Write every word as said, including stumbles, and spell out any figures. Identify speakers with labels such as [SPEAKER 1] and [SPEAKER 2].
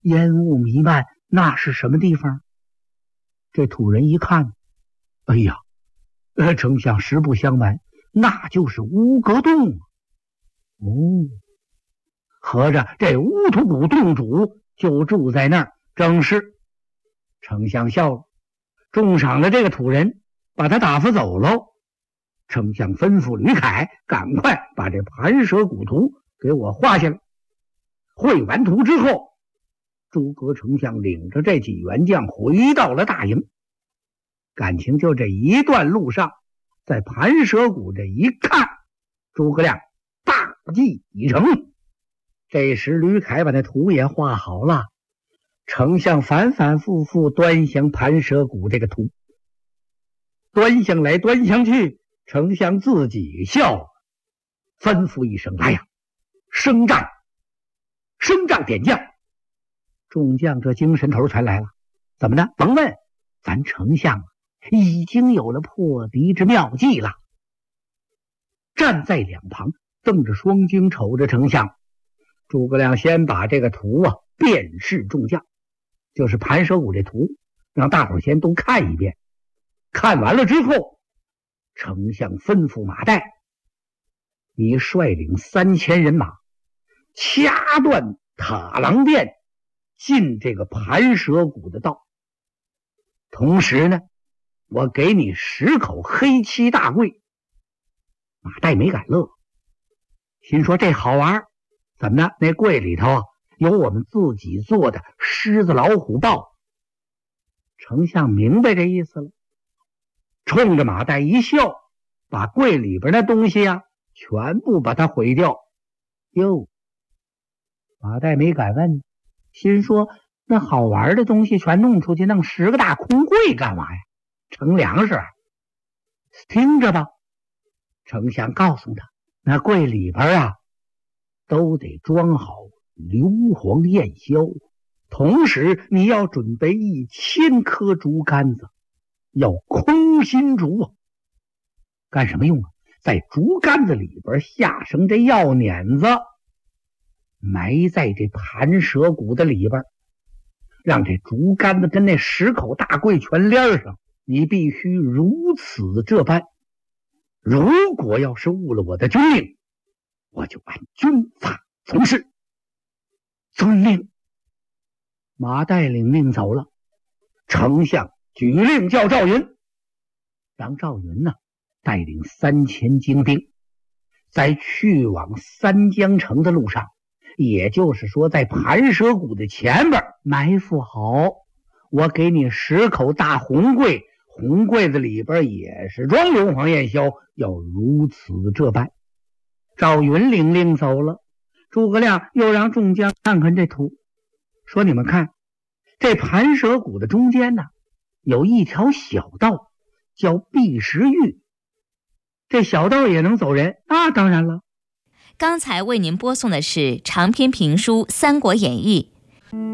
[SPEAKER 1] 烟雾弥漫，那是什么地方？这土人一看，哎呀，呃，丞相实不相瞒，那就是乌阁洞。哦，合着这乌土谷洞主就住在那儿，正是。丞相笑了，重赏了这个土人，把他打发走喽。丞相吩咐吕凯赶快把这盘蛇谷图给我画下来。绘完图之后，诸葛丞相领着这几员将回到了大营。感情就这一段路上，在盘蛇谷这一看，诸葛亮大计已成。这时吕凯把那图也画好了，丞相反反复复端详盘蛇谷这个图，端详来端详去，丞相自己笑，吩咐一声：“来呀，升帐，升帐点将。”众将这精神头全来了。怎么的？甭问，咱丞相已经有了破敌之妙计了。站在两旁瞪着双睛瞅着丞相。诸葛亮先把这个图啊遍示众将，就是盘蛇谷这图，让大伙先都看一遍。看完了之后，丞相吩咐马岱：“你率领三千人马，掐断塔郎殿进这个盘蛇谷的道。同时呢，我给你十口黑漆大柜。”马岱没敢乐，心说这好玩，怎么呢？那柜里头啊有我们自己做的狮子老虎豹。丞相明白这意思了，冲着马岱一笑，把柜里边的东西啊全部把它毁掉。哟，马岱没敢问，心说那好玩的东西全弄出去，弄十个大空柜干嘛呀？盛粮食啊？听着吧，丞相告诉他，那柜里边啊都得装好硫磺焰硝，同时你要准备一千颗竹竿子，要空心竹啊。干什么用啊？在竹竿子里边下上这药碾子，埋在这盘蛇谷的里边，让这竹竿子跟那十口大柜全连上。你必须如此这般，如果要是误了我的军令，我就按军法从事。遵令。马岱领命走了。丞相举令叫赵云，让赵云呢带领三千精兵，在去往三江城的路上，也就是说在盘蛇谷的前边埋伏好。我给你十口大红柜，红柜子里边也是装硫磺焰硝，要如此这般。赵云领令走了。诸葛亮又让众将看看这图，说你们看，这盘蛇谷的中间呢有一条小道，叫避石峪。这小道也能走人？那当然了。
[SPEAKER 2] 刚才为您播送的是长篇评书《三国演义》，